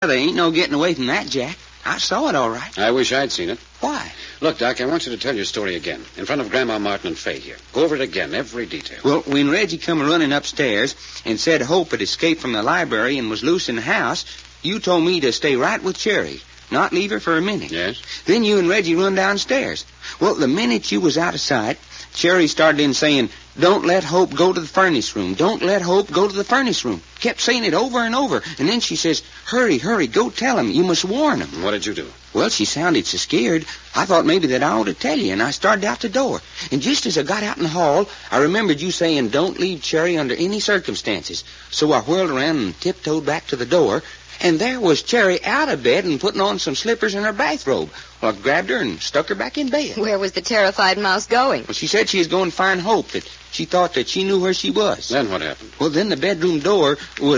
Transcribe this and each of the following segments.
There ain't no getting away from that, Jack. I saw it all right. I wish I'd seen it. Why? Look, Doc, I want you to tell your story again, in front of Grandma Martin and Fay here. Go over it again, every detail. Well, when Reggie come running upstairs and said Hope had escaped from the library and was loose in the house, you told me to stay right with Cherry, not leave her for a minute. Yes? Then you and Reggie run downstairs. Well, the minute you was out of sight, Cherry started in saying, "Don't let Hope go to the furnace room. Don't let Hope go to the furnace room." Kept saying it over and over. And then she says, "Hurry, hurry, go tell him. You must warn him." What did you do? Well, she sounded so scared, I thought maybe that I ought to tell you, and I started out the door. And just as I got out in the hall, I remembered you saying, "Don't leave Cherry under any circumstances." So I whirled around and tiptoed back to the door, and there was Cherry out of bed and putting on some slippers and her bathrobe. Well, I grabbed her and stuck her back in bed. Where was the terrified mouse going? Well, she said she was going to find Hope, that she thought that she knew where she was. Then what happened? Well, then the bedroom door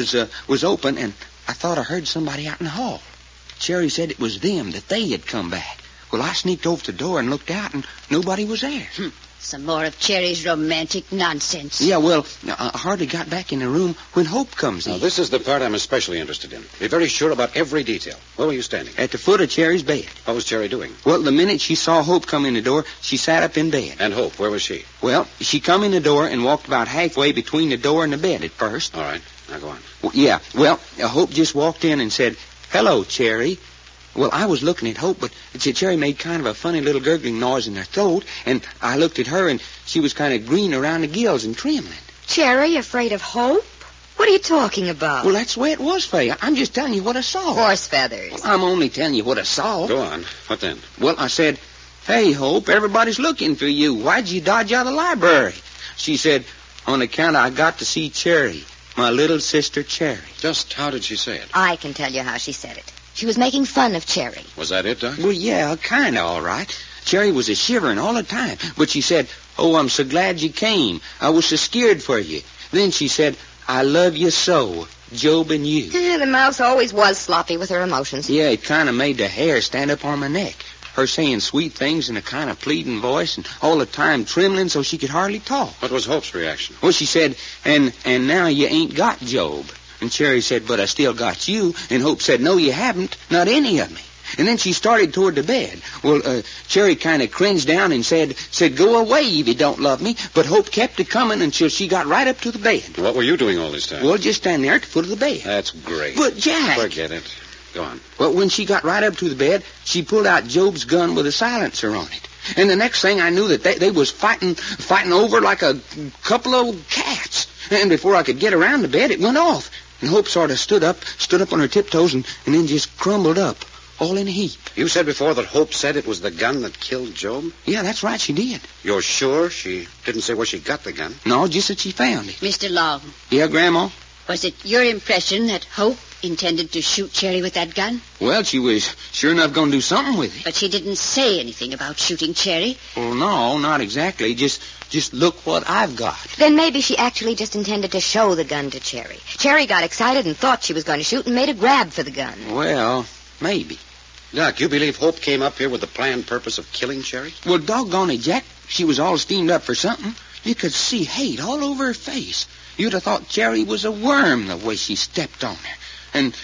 was open, and I thought I heard somebody out in the hall. Cherry said it was them, that they had come back. Well, I sneaked over to the door and looked out, and nobody was there. Some more of Cherry's romantic nonsense. Yeah, well, I hardly got back in the room when Hope comes Now, in. this is the part I'm especially interested in. Be very sure about every detail. Where were you standing? At the foot of Cherry's bed. What was Cherry doing? Well, the minute she saw Hope come in the door, she sat up in bed. And Hope, where was she? Well, she come in the door and walked about halfway between the door and the bed at first. All right. Now go on. Well, yeah, well, Hope just walked in and said, "Hello, Cherry." Well, I was looking at Hope, but Cherry made kind of a funny little gurgling noise in her throat, and I looked at her, and she was kind of green around the gills and trembling. Cherry, afraid of Hope? What are you talking about? Well, that's the way it was, Fay. I'm just telling you what I saw. Horse feathers. Well, I'm only telling you what I saw. Go on. What then? Well, I said, "Hey, Hope, everybody's looking for you. Why'd you dodge out of the library?" She said, "On account I got to see Cherry, my little sister Cherry." Just how did she say it? I can tell you how she said it. She was making fun of Cherry. Was that it, Doc? Well, yeah, kind of all right. Cherry was a shivering all the time, but she said, "Oh, I'm so glad you came. I was so scared for you." Then she said, "I love you so, Job and you." The mouse always was sloppy with her emotions. Yeah, it kind of made the hair stand up on my neck. Her saying sweet things in a kind of pleading voice and all the time trembling so she could hardly talk. What was Hope's reaction? Well, she said, and now you ain't got Job." And Cherry said, "But I still got you." And Hope said, "No, you haven't. Not any of me." And then she started toward the bed. Well, Cherry kind of cringed down and said, "Go away if you don't love me." But Hope kept it coming until she got right up to the bed. What were you doing all this time? Well, just standing there at the foot of the bed. That's great. But, Jack... Forget it. Go on. Well, when she got right up to the bed, she pulled out Job's gun with a silencer on it. And the next thing I knew that they was fighting over like a couple of cats. And before I could get around the bed, it went off. And Hope sort of stood up on her tiptoes and then just crumbled up, all in a heap. You said before that Hope said it was the gun that killed Job? Yeah, that's right, she did. You're sure she didn't say where she got the gun? No, just that she found it. Mr. Long, Yeah, Grandma? was it your impression that Hope intended to shoot Cherry with that gun? Well, she was sure enough going to do something with it. But she didn't say anything about shooting Cherry. Well, no, not exactly. Just look what I've got. Then maybe she actually just intended to show the gun to Cherry. Cherry got excited and thought she was going to shoot and made a grab for the gun. Well, maybe. Doc, you believe Hope came up here with the planned purpose of killing Cherry? Well, doggone it, Jack. She was all steamed up for something. You could see hate all over her face. You'd have thought Cherry was a worm the way she stepped on her. And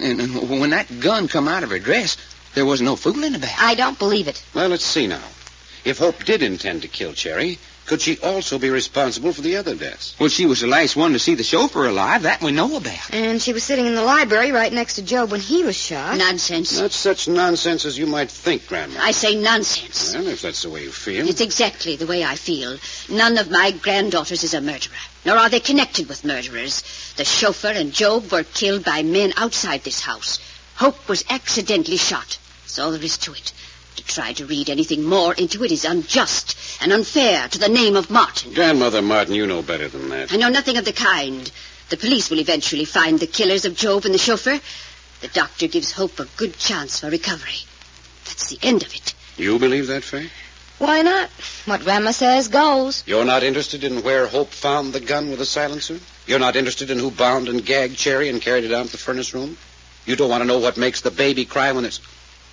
when that gun come out of her dress, there was no fooling about it. I don't believe it. Well, let's see now. If Hope did intend to kill Cherry, could she also be responsible for the other deaths? Well, she was the last one to see the chauffeur alive. That we know about. And she was sitting in the library right next to Job when he was shot. Nonsense. Not such nonsense as you might think, Grandma. I say nonsense. Well, if that's the way you feel. It's exactly the way I feel. None of my granddaughters is a murderer, nor are they connected with murderers. The chauffeur and Job were killed by men outside this house. Hope was accidentally shot. That's all there is to it. To try to read anything more into it is unjust and unfair to the name of Martin. Grandmother Martin, you know better than that. I know nothing of the kind. The police will eventually find the killers of Job and the chauffeur. The doctor gives Hope a good chance for recovery. That's the end of it. You believe that, Fay? Why not? What Grandma says goes. You're not interested in where Hope found the gun with the silencer? You're not interested in who bound and gagged Cherry and carried it down to the furnace room? You don't want to know what makes the baby cry when it's...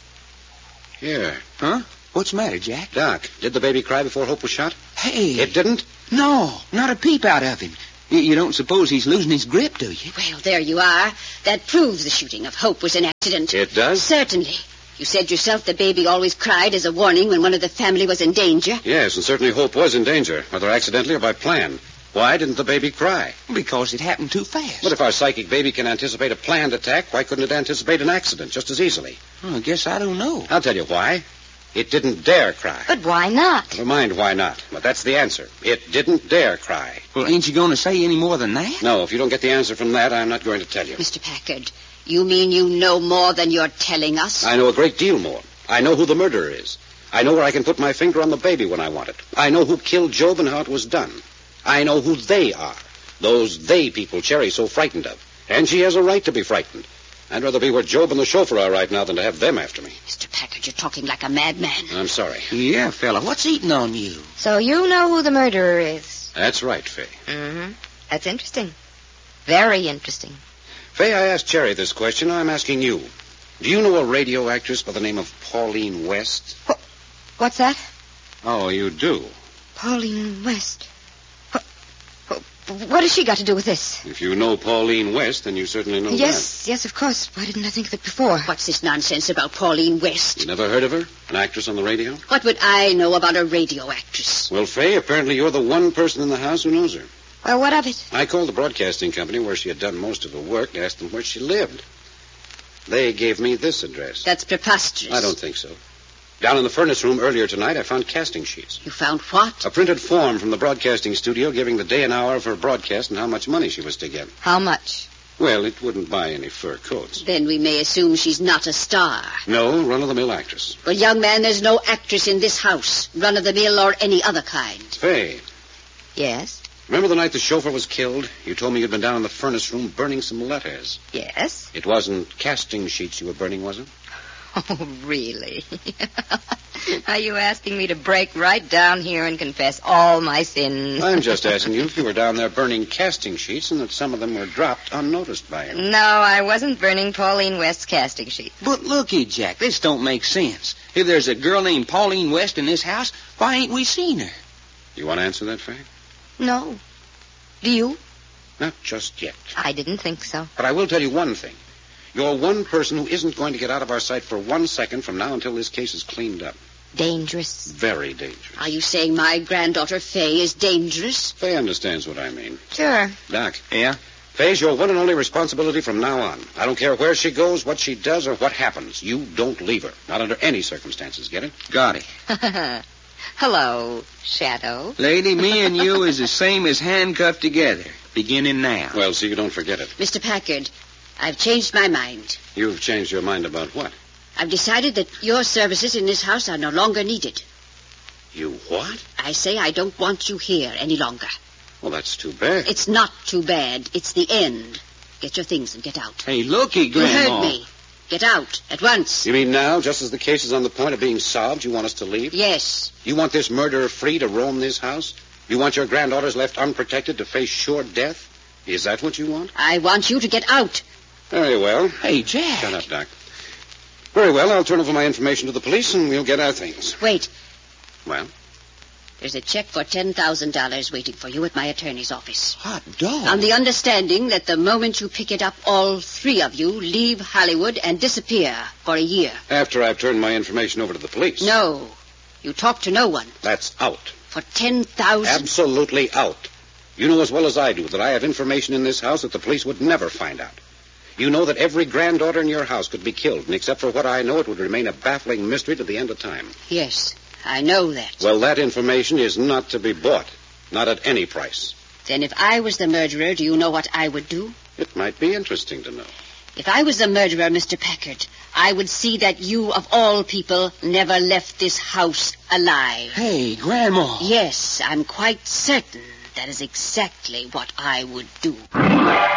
Here. Huh? What's the matter, Jack? Doc, did the baby cry before Hope was shot? Hey. It didn't? No, not a peep out of him. You don't suppose he's losing his grip, do you? Well, there you are. That proves the shooting of Hope was an accident. It does? Certainly. You said yourself the baby always cried as a warning when one of the family was in danger. Yes, and certainly Hope was in danger, whether accidentally or by plan. Why didn't the baby cry? Because it happened too fast. But if our psychic baby can anticipate a planned attack, why couldn't it anticipate an accident just as easily? Well, I guess I don't know. I'll tell you why. It didn't dare cry. But why not? Never mind why not. But that's the answer. It didn't dare cry. Well, ain't you going to say any more than that? No, if you don't get the answer from that, I'm not going to tell you. Mr. Packard, you mean you know more than you're telling us? I know a great deal more. I know who the murderer is. I know where I can put my finger on the baby when I want it. I know who killed Job and how it was done. I know who they are. Those they people Cherry's so frightened of. And she has a right to be frightened. I'd rather be where Job and the chauffeur are right now than to have them after me. Mr. Packard, you're talking like a madman. I'm sorry. Yeah, fella, what's eating on you? So you know who the murderer is? That's right, Fay. Mm-hmm. That's interesting. Very interesting. Fay, I asked Cherry this question. I'm asking you. Do you know a radio actress by the name of Pauline West? What's that? Oh, you do? Pauline West. What has she got to do with this? If you know Pauline West, then you certainly know Yes, of course. Why didn't I think of it before? What's this nonsense about Pauline West? that. You never heard of her? An actress on the radio? What would I know about a radio actress? Well, Fay, apparently you're the one person in the house who knows her. Well, what of it? I called the broadcasting company where she had done most of her work and asked them where she lived. They gave me this address. That's preposterous. I don't think so. Down in the furnace room earlier tonight, I found casting sheets. You found what? A printed form from the broadcasting studio giving the day and hour of her broadcast and how much money she was to get. How much? Well, it wouldn't buy any fur coats. Then we may assume she's not a star. No, run-of-the-mill actress. Well, young man, there's no actress in this house, run-of-the-mill or any other kind. Fay, Yes. remember the night the chauffeur was killed? You told me you'd been down in the furnace room burning some letters. Yes. It wasn't casting sheets you were burning, was it? Oh, really? Are you asking me to break right down here and confess all my sins? I'm just asking you if you were down there burning casting sheets and that some of them were dropped unnoticed by you. No, I wasn't burning Pauline West's casting sheet. But looky, Jack, this don't make sense. If there's a girl named Pauline West in this house, why ain't we seen her? You want to answer that, Fay? No. Do you? Not just yet. I didn't think so. But I will tell you one thing. You're one person who isn't going to get out of our sight for 1 second from now until this case is cleaned up. Dangerous. Very dangerous. Are you saying my granddaughter Fay is dangerous? Fay understands what I mean. Sure. Doc. Yeah? Fay's your one and only responsibility from now on. I don't care where she goes, what she does, or what happens. You don't leave her. Not under any circumstances. Get it? Got it. Hello, Shadow. Lady, me and you is the same as handcuffed together, beginning now. Well, so you don't forget it. Mr. Packard, I've changed my mind. You've changed your mind about what? I've decided that your services in this house are no longer needed. You what? I say I don't want you here any longer. Well, that's too bad. It's not too bad. It's the end. Get your things and get out. Hey, looky, You Grandma. heard me. Get out at once. You mean now, just as the case is on the point of being solved, you want us to leave? Yes. You want this murderer free to roam this house? You want your granddaughters left unprotected to face sure death? Is that what you want? I want you to get out. Very well. Hey, Jack. Shut up, Doc. Very well, I'll turn over my information to the police and we'll get our things. Wait. Well? There's a check for $10,000 waiting for you at my attorney's office. Hot dog. On the understanding that the moment you pick it up, all three of you leave Hollywood and disappear for a year. After I've turned my information over to the police. No. You talk to no one. That's out. For $10,000. Absolutely out. You know as well as I do that I have information in this house that the police would never find out. You know that every granddaughter in your house could be killed, and except for what I know, it would remain a baffling mystery to the end of time. Yes, I know that. Well, that information is not to be bought. Not at any price. Then if I was the murderer, do you know what I would do? It might be interesting to know. If I was the murderer, Mr. Packard, I would see that you, of all people, never left this house alive. Hey, Grandma. Yes, I'm quite certain that is exactly what I would do.